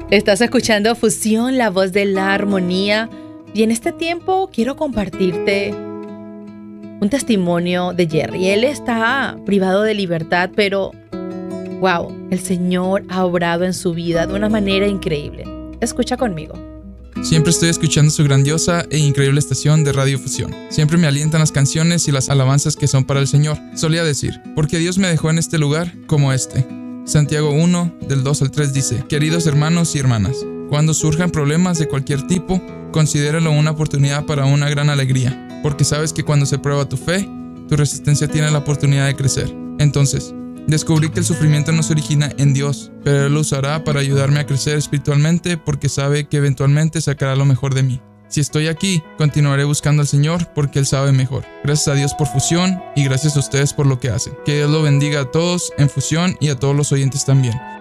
Estás escuchando Fusión, la voz de la armonía. Y en este tiempo quiero compartirte un testimonio de Jerry. Él está privado de libertad, pero wow, el Señor ha obrado en su vida de una manera increíble. Escucha conmigo. Siempre estoy escuchando su grandiosa e increíble estación de Radio Fusión. Siempre me alientan las canciones y las alabanzas que son para el Señor. Solía decir, porque Dios me dejó en este lugar como este. Santiago 1, del 2 al 3 dice, queridos hermanos y hermanas, cuando surjan problemas de cualquier tipo, considéralo una oportunidad para una gran alegría, porque sabes que cuando se prueba tu fe, tu resistencia tiene la oportunidad de crecer. Entonces, descubrí que el sufrimiento no se origina en Dios, pero Él lo usará para ayudarme a crecer espiritualmente porque sabe que eventualmente sacará lo mejor de mí. Si estoy aquí, continuaré buscando al Señor porque Él sabe mejor. Gracias a Dios por Fusión y gracias a ustedes por lo que hacen. Que Dios lo bendiga a todos en Fusión y a todos los oyentes también.